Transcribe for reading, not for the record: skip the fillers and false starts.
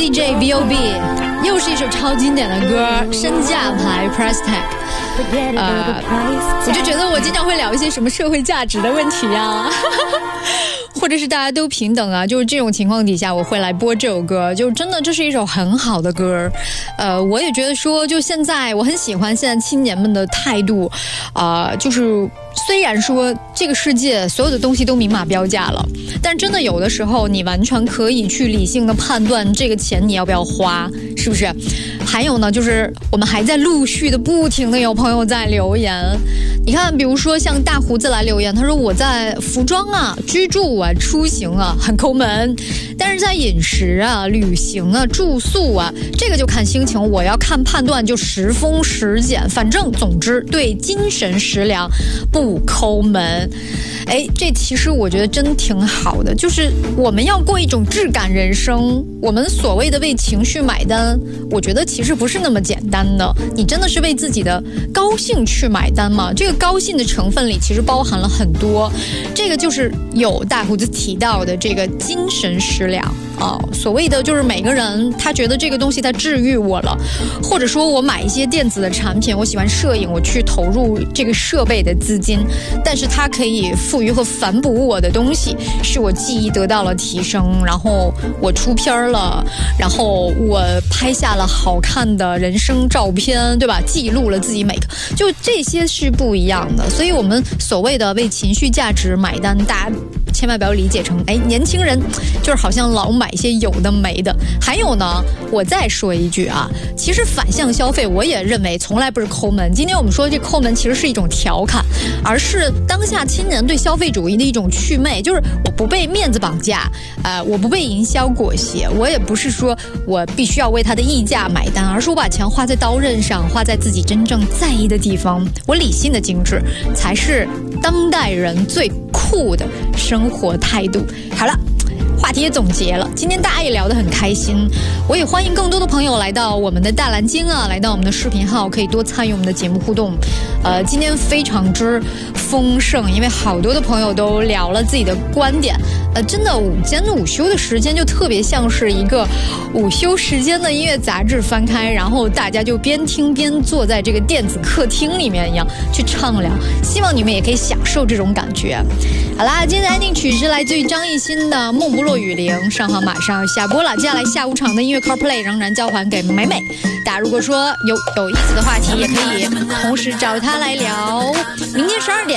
CJ VOB， 又是一首超经典的歌，身价牌 Price Tag。我就觉得我经常会聊一些什么社会价值的问题啊，或者是大家都平等啊，就是这种情况底下，我会来播这首歌，就真的这是一首很好的歌。我也觉得说，就现在我很喜欢现在青年们的态度，就是虽然说这个世界所有的东西都明码标价了，但真的有的时候你完全可以去理性的判断这个钱你要不要花，是不是？还有呢，就是我们还在陆续的不停的有朋友在留言，你看比如说像大胡子来留言，他说我在服装啊、居住啊、出行啊很抠门，但是在饮食啊、旅行啊、住宿啊，这个就看心情，我要看判断就10丰10俭，反正总之对精神食粮不抠门。这其实我觉得真挺好的，就是我们要过一种质感人生，我们所谓的为情绪买单，我觉得其实不是那么简单的，你真的是为自己的高兴去买单吗？这个高兴的成分里其实包含了很多，这个就是有大胡子提到的这个精神食粮所谓的就是每个人他觉得这个东西他治愈我了，或者说我买一些电子的产品，我喜欢摄影，我去投入这个设备的资金，但是它可以赋予和反哺我的东西，是我记忆得到了提升，然后我出片了，然后我拍下了好看的人生照片，对吧？记录了自己每个，就这些是不一样的。所以我们所谓的为情绪价值买单，大家千万不要理解成年轻人就是好像老买一些有的没的。还有呢，我再说一句啊，其实反向消费我也认为从来不是抠门，今天我们说这抠门其实是一种调侃，而是当下青年对消费主义的一种祛魅，就是我不被面子绑架，我不被营销裹挟，我也不是说我必须要为它的溢价买单，而是我把钱花在刀刃上，花在自己真正在意的地方，我理性的精致才是当代人最酷的生活态度。好了，话题也总结了，今天大家也聊得很开心，我也欢迎更多的朋友来到我们的大蓝鲸啊，来到我们的视频号，可以多参与我们的节目互动。今天非常之丰盛，因为好多的朋友都聊了自己的观点。真的午间的午休的时间就特别像是一个午休时间的音乐杂志翻开，然后大家就边听边坐在这个电子客厅里面一样去畅聊，希望你们也可以享受这种感觉。好啦，今天的安定曲是来自于张艺兴的《梦不落雨铃》，上好马上要下播了，接下来下午场的音乐 CarPlay 仍然交还给美美。大家如果说有意思的话题，也可以同时找她来聊。明天12点